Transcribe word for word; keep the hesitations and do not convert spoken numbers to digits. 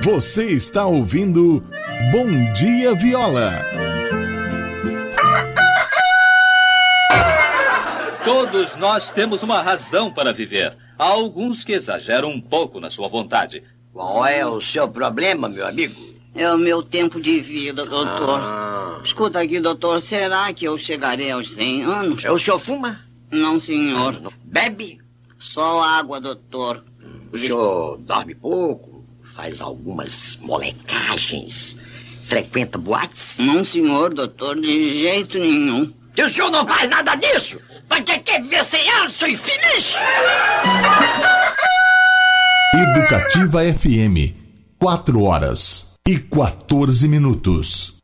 Você está ouvindo Bom Dia Viola. Todos nós temos uma razão para viver. Há alguns que exageram um pouco na sua vontade. Qual é o seu problema, meu amigo? É o meu tempo de vida, doutor. Ah. Escuta aqui, doutor, será que eu chegarei aos cem anos? O senhor fuma? Não, senhor. Bebe? Só água, doutor. O senhor dorme pouco? Faz algumas molecagens? Frequenta boates? Não, senhor, doutor, de jeito nenhum. E o senhor não faz nada disso? Mas que quer viver cem anos, seu infeliz? Educativa F M, quatro horas e quatorze minutos.